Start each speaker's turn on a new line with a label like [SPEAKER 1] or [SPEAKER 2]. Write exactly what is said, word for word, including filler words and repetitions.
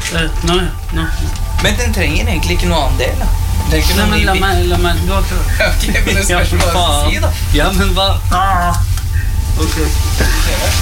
[SPEAKER 1] Uh, nå, nå.
[SPEAKER 2] Men den trenger egentlig ikke noe annen del, da.
[SPEAKER 1] Nei, men la meg, la meg, du har ikke...
[SPEAKER 2] Ok, men det spørs hva du si, da.
[SPEAKER 1] Ja, men hva? Ah. Ok.